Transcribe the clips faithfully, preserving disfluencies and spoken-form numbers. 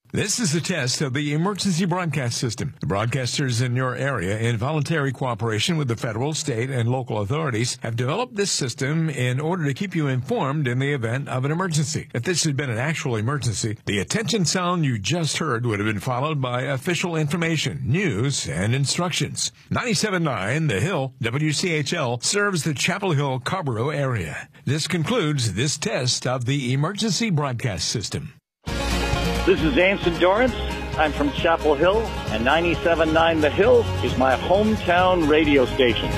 This is a test of the emergency broadcast system. The broadcasters in your area, in voluntary cooperation with the federal, state, and local authorities, have developed this system in order to keep you informed in the event of an emergency. If this had been an actual emergency, the attention sound you just heard would have been followed by official information, news, and instructions. ninety-seven point nine The Hill, W C H L, serves the Chapel Hill, Carrboro area. This concludes this test of the emergency broadcast system. This is Anson Dorrance. I'm from Chapel Hill, and ninety-seven point nine The Hill is my hometown radio station.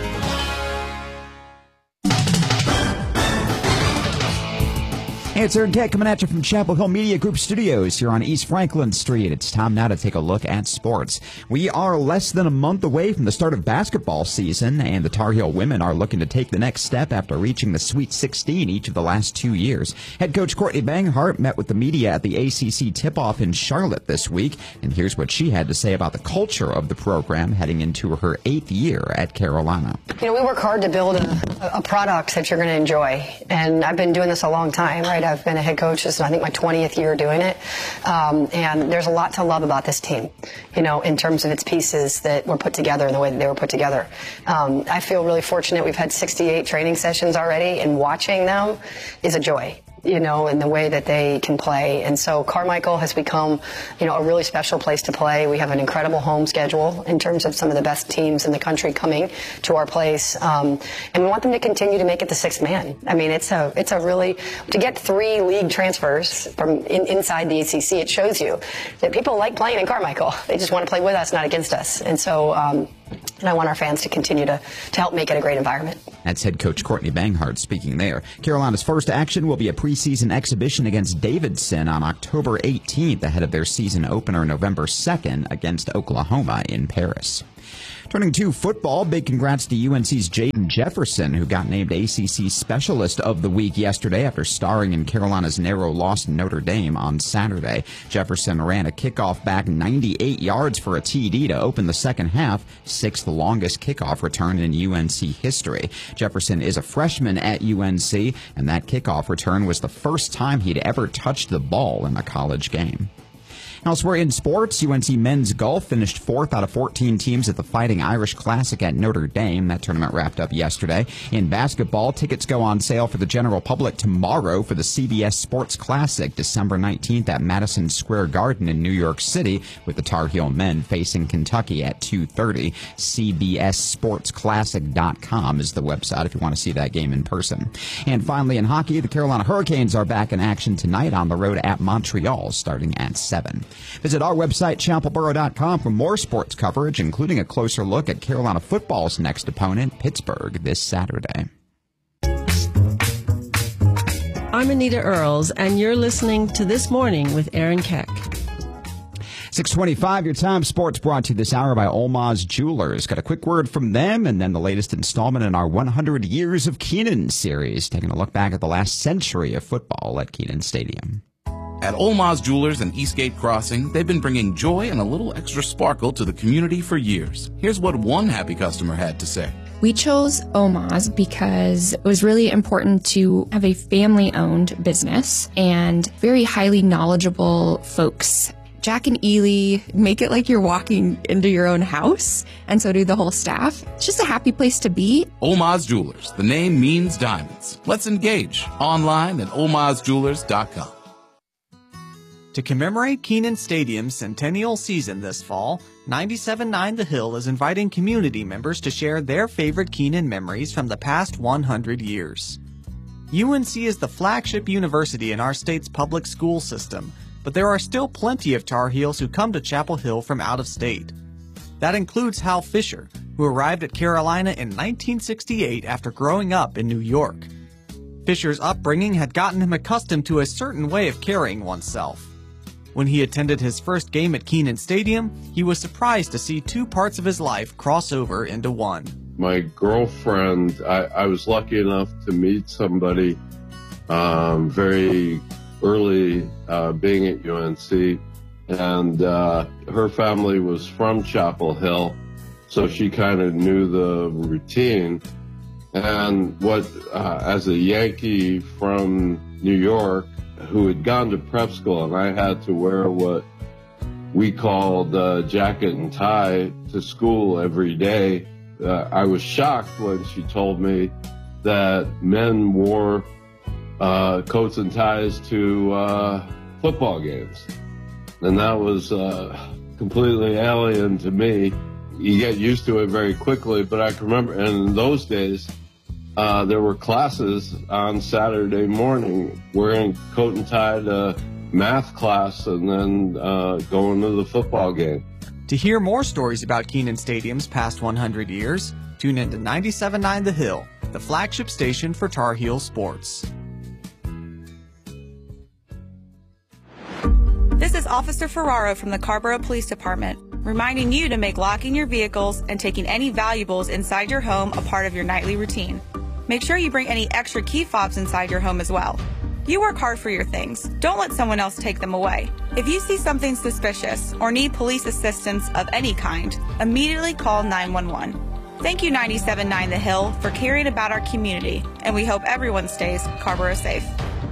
Hey, it's Aaron Keck coming at you from Chapel Hill Media Group Studios here on East Franklin Street. It's time now to take a look at sports. We are less than a month away from the start of basketball season, and the Tar Heel women are looking to take the next step after reaching the Sweet sixteen each of the last two years. Head coach Courtney Banghart met with the media at the A C C tip-off in Charlotte this week, and here's what she had to say about the culture of the program heading into her eighth year at Carolina. You know, we work hard to build a, a product that you're going to enjoy, and I've been doing this a long time, right? I've been a head coach. This is, I think, my twentieth year doing it. Um, and there's a lot to love about this team, you know, in terms of its pieces that were put together and the way that they were put together. Um, I feel really fortunate. We've had sixty-eight training sessions already, and watching them is a joy, you know, in the way that they can play. And so Carmichael has become, you know, a really special place to play. We have an incredible home schedule in terms of some of the best teams in the country coming to our place. Um, and we want them to continue to make it the sixth man. I mean, it's a, it's a really, to get three league transfers from in, inside the A C C, it shows you that people like playing in Carmichael. They just want to play with us, not against us. And so, um, and I want our fans to continue to, to help make it a great environment. That's head coach Courtney Banghart speaking there. Carolina's first action will be a preseason exhibition against Davidson on October eighteenth ahead of their season opener November second against Oklahoma in Paris. Turning to football, big congrats to U N C's Jaden Jefferson, who got named A C C Specialist of the Week yesterday after starring in Carolina's narrow loss to Notre Dame on Saturday. Jefferson ran a kickoff back ninety-eight yards for a T D to open the second half, sixth longest kickoff return in U N C history. Jefferson is a freshman at U N C, and that kickoff return was the first time he'd ever touched the ball in a college game. Elsewhere in sports, U N C men's golf finished fourth out of fourteen teams at the Fighting Irish Classic at Notre Dame. That tournament wrapped up yesterday. In basketball, tickets go on sale for the general public tomorrow for the C B S Sports Classic, December nineteenth at Madison Square Garden in New York City, with the Tar Heel men facing Kentucky at two thirty. C B S sports classic dot com is the website if you want to see that game in person. And finally, in hockey, the Carolina Hurricanes are back in action tonight on the road at Montreal, starting at seven. Visit our website, chapel boro dot com, for more sports coverage, including a closer look at Carolina football's next opponent, Pittsburgh, this Saturday. I'm Anita Earls, and you're listening to This Morning with Aaron Keck. six twenty-five, your time sports brought to you this hour by Olmaz Jewelers. Got a quick word from them, and then the latest installment in our one hundred Years of Kenan series, taking a look back at the last century of football at Kenan Stadium. At Olmaz Jewelers and Eastgate Crossing, they've been bringing joy and a little extra sparkle to the community for years. Here's what one happy customer had to say. We chose Olmaz because it was really important to have a family-owned business and very highly knowledgeable folks. Jack and Ely make it like you're walking into your own house, and so do the whole staff. It's just a happy place to be. Olmaz Jewelers. The name means diamonds. Let's engage online at olmaz jewelers dot com. To commemorate Kenan Stadium's centennial season this fall, ninety-seven point nine The Hill is inviting community members to share their favorite Kenan memories from the past one hundred years. U N C is the flagship university in our state's public school system, but there are still plenty of Tar Heels who come to Chapel Hill from out of state. That includes Hal Fisher, who arrived at Carolina in nineteen sixty-eight after growing up in New York. Fisher's upbringing had gotten him accustomed to a certain way of carrying oneself. When he attended his first game at Kenan Stadium, he was surprised to see two parts of his life cross over into one. My girlfriend, I, I was lucky enough to meet somebody um, very early uh, being at U N C, and uh, her family was from Chapel Hill, so she kind of knew the routine. And what, uh, as a Yankee from New York, who had gone to prep school, and I had to wear what we called uh, jacket and tie to school every day. Uh, I was shocked when she told me that men wore uh, coats and ties to uh, football games. And that was uh, completely alien to me. You get used to it very quickly, but I can remember, and in those days, uh, there were classes on Saturday morning wearing coat and tie to math class and then uh, going to the football game. To hear more stories about Kenan Stadium's past one hundred years, tune in to ninety-seven point nine The Hill, the flagship station for Tar Heel sports. This is Officer Ferraro from the Carrboro Police Department, reminding you to make locking your vehicles and taking any valuables inside your home a part of your nightly routine. Make sure you bring any extra key fobs inside your home as well. You work hard for your things. Don't let someone else take them away. If you see something suspicious or need police assistance of any kind, immediately call nine one one. Thank you ninety-seven point nine The Hill for caring about our community, and we hope everyone stays Carrboro safe.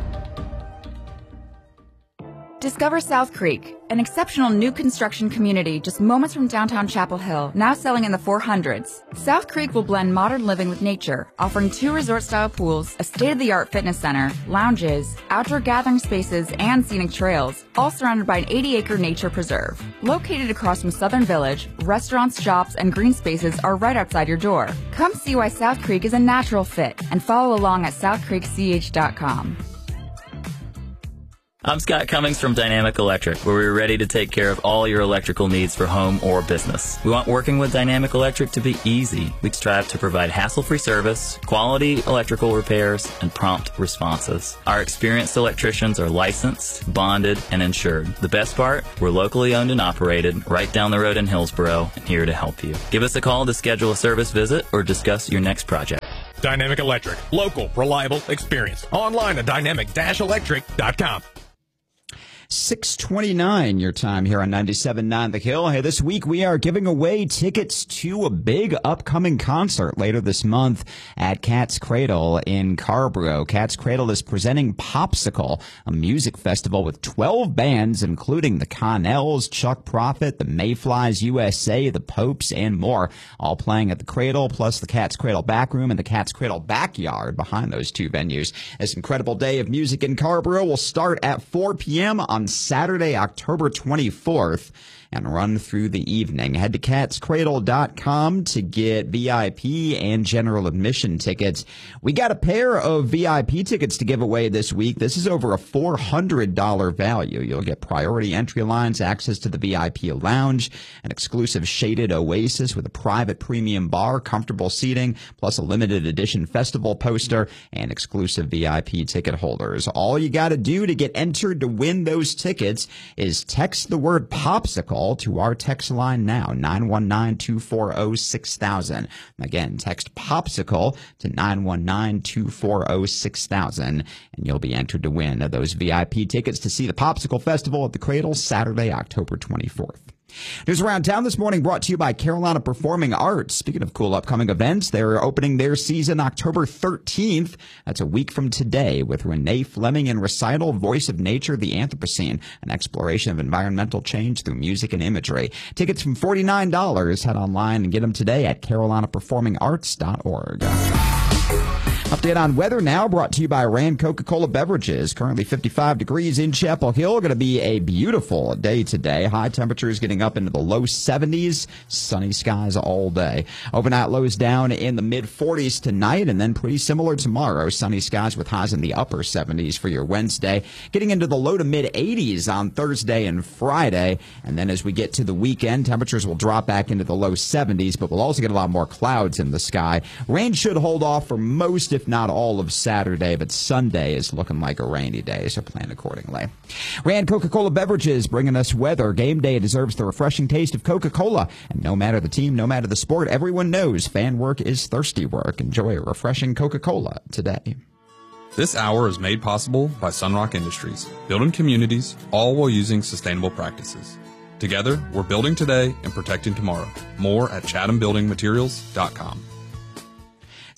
Discover South Creek, an exceptional new construction community just moments from downtown Chapel Hill, now selling in the four hundreds. South Creek will blend modern living with nature, offering two resort-style pools, a state-of-the-art fitness center, lounges, outdoor gathering spaces, and scenic trails, all surrounded by an eighty-acre nature preserve. Located across from Southern Village, restaurants, shops, and green spaces are right outside your door. Come see why South Creek is a natural fit and follow along at south creek c h dot com. I'm Scott Cummings from Dynamic Electric, where we're ready to take care of all your electrical needs for home or business. We want working with Dynamic Electric to be easy. We strive to provide hassle-free service, quality electrical repairs, and prompt responses. Our experienced electricians are licensed, bonded, and insured. The best part, we're locally owned and operated right down the road in Hillsboro and here to help you. Give us a call to schedule a service visit or discuss your next project. Dynamic Electric. Local, reliable, experienced. Online at dynamic dash electric dot com. six twenty-nine your time here on ninety-seven point nine The Hill. Hey, this week we are giving away tickets to a big upcoming concert later this month at Cat's Cradle in Carrboro. Cat's Cradle is presenting Popsicle, a music festival with twelve bands, including the Connells, Chuck Prophet, the Mayflies U S A, the Popes, and more, all playing at the Cradle, plus the Cat's Cradle Backroom and the Cat's Cradle Backyard behind those two venues. This incredible day of music in Carrboro will start at four p.m. on on Saturday, October twenty-fourth, and run through the evening. Head to cats cradle dot com to get V I P and general admission tickets. We got a pair of V I P tickets to give away this week. This is over a four hundred dollars value. You'll get priority entry lines, access to the V I P lounge, an exclusive shaded oasis with a private premium bar, comfortable seating, plus a limited edition festival poster, and exclusive V I P ticket holders. All you got to do to get entered to win those tickets is text the word Popsicle to our text line now, nine one nine, two four zero, six thousand. Again, text Popsicle to nine one nine, two four zero, six thousand, and you'll be entered to win those V I P tickets to see the Popsicle Festival at the Cradle Saturday, October twenty-fourth. News around town this morning brought to you by Carolina Performing Arts. Speaking of cool upcoming events, they're opening their season October thirteenth. That's a week from today with Renee Fleming in recital, Voice of Nature, the Anthropocene, an exploration of environmental change through music and imagery. Tickets from forty-nine dollars. Head online and get them today at carolina performing arts dot org. Update on weather now brought to you by Rand Coca-Cola Beverages. Currently fifty-five degrees in Chapel Hill. Going to be a beautiful day today. High temperatures getting up into the low seventies. Sunny skies all day. Overnight lows down in the mid forties tonight, and then pretty similar tomorrow. Sunny skies with highs in the upper seventies for your Wednesday. Getting into the low to mid eighties on Thursday and Friday. And then as we get to the weekend, temperatures will drop back into the low seventies, but we'll also get a lot more clouds in the sky. Rain should hold off for most, if not all, of Saturday, but Sunday is looking like a rainy day, so plan accordingly. Rand Coca-Cola Beverages bringing us weather. Game day deserves the refreshing taste of Coca-Cola, and no matter the team, no matter the sport, everyone knows fan work is thirsty work. Enjoy a refreshing Coca-Cola today. This hour is made possible by Sunrock Industries, building communities, all while using sustainable practices. Together, we're building today and protecting tomorrow. More at chatham building materials dot com.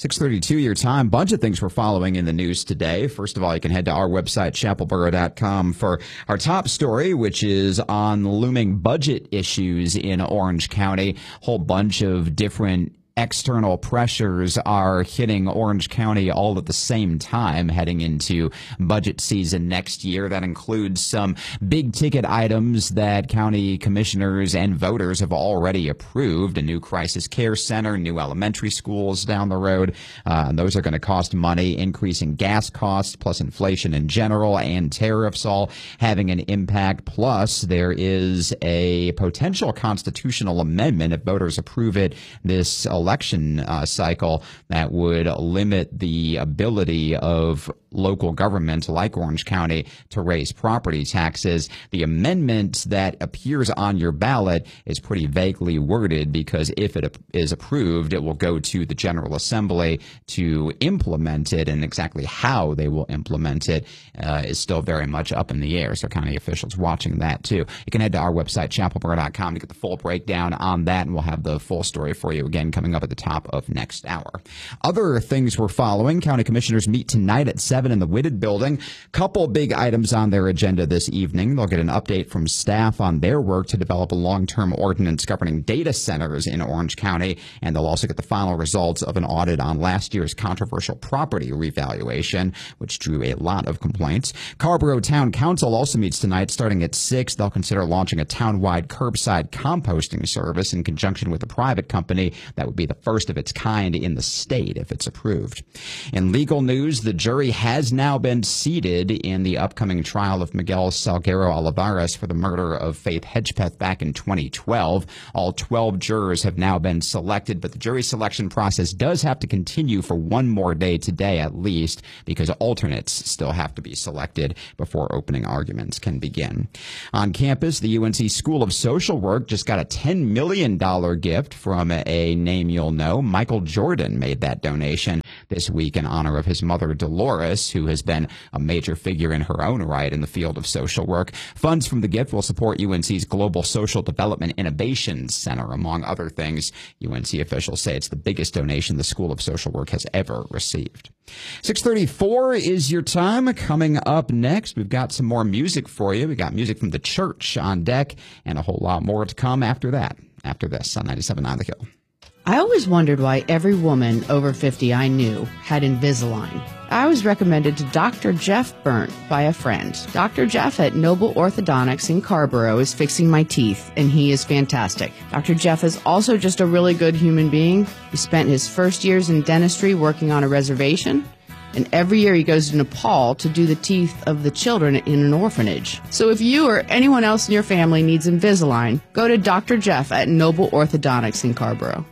six thirty-two your time. Bunch of things we're following in the news today. First of all, you can head to our website, chapel borough dot com, for our top story, which is on looming budget issues in Orange County. Whole bunch of different external pressures are hitting Orange County all at the same time heading into budget season next year. That includes some big ticket items that county commissioners and voters have already approved. A new crisis care center, new elementary schools down the road. Uh, and those are going to cost money. Increasing gas costs plus inflation in general and tariffs all having an impact. Plus, there is a potential constitutional amendment if voters approve it this election uh, cycle that would limit the ability of local governments like Orange County to raise property taxes. The amendment that appears on your ballot is pretty vaguely worded because if it is approved, it will go to the General Assembly to implement it, and exactly how they will implement it uh, is still very much up in the air. So county officials watching that too. You can head to our website, chapel borough dot com, to get the full breakdown on that, and we'll have the full story for you again coming up at the top of next hour. Other things we're following: county commissioners meet tonight at seven in the Whitted building. Couple big items on their agenda this evening. They'll get an update from staff on their work to develop a long-term ordinance governing data centers in Orange County, and they'll also get the final results of an audit on last year's controversial property revaluation, which drew a lot of complaints. Carrboro Town Council also meets tonight starting at six. They'll consider launching a town-wide curbside composting service in conjunction with a private company that would be the first of its kind in the state if it's approved. In legal news, the jury has now been seated in the upcoming trial of Miguel Salguero Olivares for the murder of Faith Hedgepeth back in twenty twelve. All twelve jurors have now been selected, but the jury selection process does have to continue for one more day today at least, because alternates still have to be selected before opening arguments can begin. On campus, the U N C School of Social Work just got a ten million dollars gift from a name you'll know. Michael Jordan made that donation this week in honor of his mother, Dolores, who has been a major figure in her own right in the field of social work. Funds from the gift will support U N C's Global Social Development Innovation Center, among other things. U N C officials say it's the biggest donation the School of Social Work has ever received. six thirty-four is your time. Coming up next, we've got some more music for you. We got music from the church on deck and a whole lot more to come after that, after this on ninety-seven point nine The Hill. I always wondered why every woman over fifty I knew had Invisalign. I was recommended to Doctor Jeff Burnt by a friend. Doctor Jeff at Noble Orthodontics in Carrboro is fixing my teeth, and he is fantastic. Doctor Jeff is also just a really good human being. He spent his first years in dentistry working on a reservation, and every year he goes to Nepal to do the teeth of the children in an orphanage. So if you or anyone else in your family needs Invisalign, go to Doctor Jeff at Noble Orthodontics in Carrboro.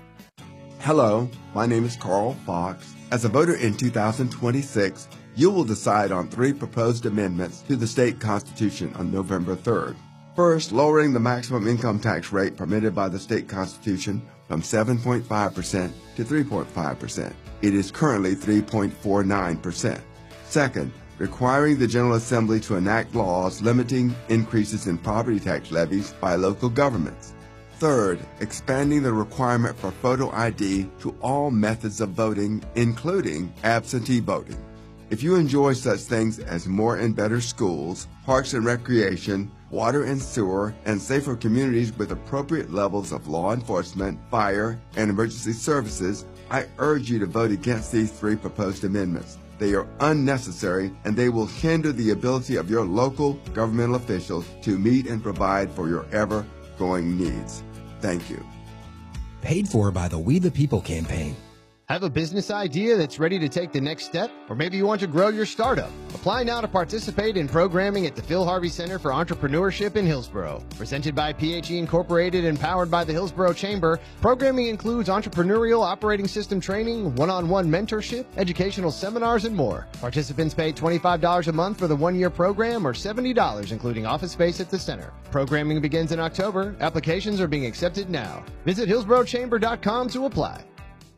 Hello, my name is Carl Fox. As a voter in two thousand twenty-six, you will decide on three proposed amendments to the state constitution on November third. First, lowering the maximum income tax rate permitted by the state constitution from seven point five percent to three point five percent. It is currently three point four nine percent. Second, requiring the General Assembly to enact laws limiting increases in property tax levies by local governments. Third, expanding the requirement for photo I D to all methods of voting, including absentee voting. If you enjoy such things as more and better schools, parks and recreation, water and sewer, and safer communities with appropriate levels of law enforcement, fire, and emergency services, I urge you to vote against these three proposed amendments. They are unnecessary, and they will hinder the ability of your local governmental officials to meet and provide for your ever-growing needs. Thank you. Paid for by the We the People campaign. Have a business idea that's ready to take the next step? Or maybe you want to grow your startup? Apply now to participate in programming at the Phil Harvey Center for Entrepreneurship in Hillsborough. Presented by P H E Incorporated and powered by the Hillsborough Chamber, programming includes entrepreneurial operating system training, one-on-one mentorship, educational seminars, and more. Participants pay twenty-five dollars a month for the one-year program or seventy dollars including office space at the center. Programming begins in October. Applications are being accepted now. Visit hillsborough chamber dot com to apply.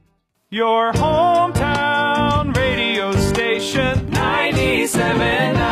Your hometown radio station, ninety-seven point nine